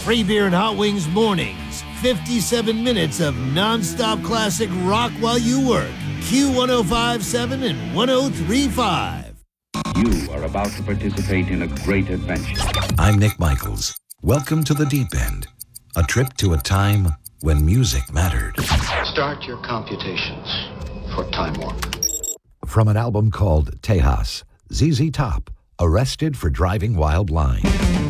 Free beer and hot wings mornings. 57 minutes of nonstop classic rock while you work. Q1057 and 1035. You are about to participate in a great adventure. I'm Nick Michaels. Welcome to the Deep End, a trip to a time when music mattered. Start your computations for Time Warp. From an album called Tejas, ZZ Top, Arrested for Driving Wild Line.